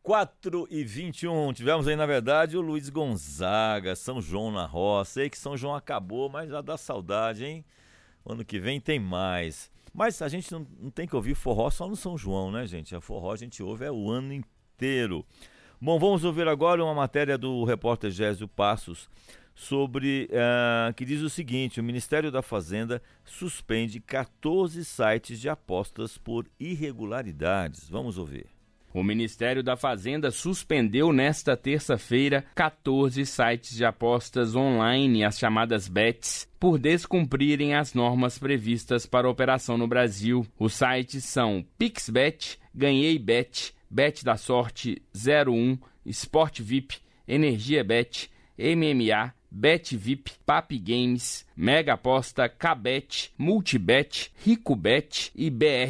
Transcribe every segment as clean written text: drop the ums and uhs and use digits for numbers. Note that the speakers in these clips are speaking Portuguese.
4h21, tivemos aí na verdade o Luiz Gonzaga, São João na Roça. Sei que São João acabou, mas já dá saudade, hein? Ano que vem tem mais. Mas a gente não tem que ouvir forró só no São João, né, gente? A forró a gente ouve o ano inteiro. Bom, vamos ouvir agora uma matéria do repórter Gésio Passos sobre, que diz o seguinte: o Ministério da Fazenda suspende 14 sites de apostas por irregularidades. Vamos ouvir. O Ministério da Fazenda suspendeu nesta terça-feira 14 sites de apostas online, as chamadas bets, por descumprirem as normas previstas para a operação no Brasil. Os sites são PixBet, GanheiBet, Bet da Sorte 01, Sport VIP, Energia Bet, MMA, Bet VIP, Papi Games, Mega Aposta, Kbet, Multibet, RicoBet e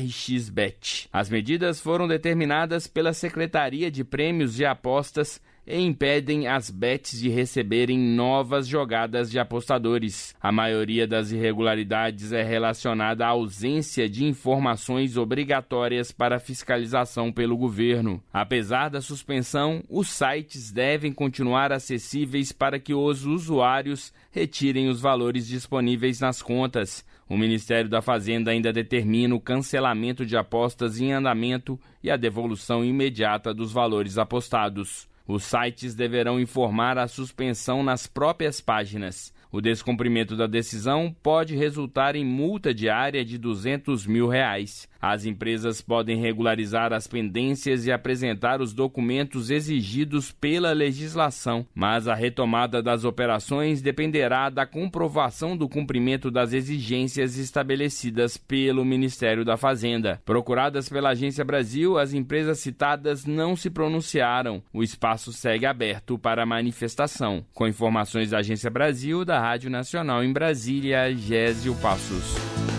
BRXBet. As medidas foram determinadas pela Secretaria de Prêmios de Apostas e impedem as bets de receberem novas jogadas de apostadores. A maioria das irregularidades é relacionada à ausência de informações obrigatórias para fiscalização pelo governo. Apesar da suspensão, os sites devem continuar acessíveis para que os usuários retirem os valores disponíveis nas contas. O Ministério da Fazenda ainda determina o cancelamento de apostas em andamento e a devolução imediata dos valores apostados. Os sites deverão informar a suspensão nas próprias páginas. O descumprimento da decisão pode resultar em multa diária de R$200 mil. As empresas podem regularizar as pendências e apresentar os documentos exigidos pela legislação, mas a retomada das operações dependerá da comprovação do cumprimento das exigências estabelecidas pelo Ministério da Fazenda. Procuradas pela Agência Brasil, as empresas citadas não se pronunciaram. O espaço segue aberto para manifestação. Com informações da Agência Brasil, da Rádio Nacional em Brasília, Gésio Passos.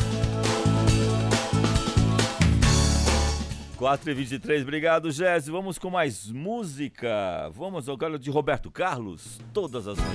4h23, obrigado, Gésio. Vamos com mais música. Vamos agora de Roberto Carlos, Todas as Manhãs.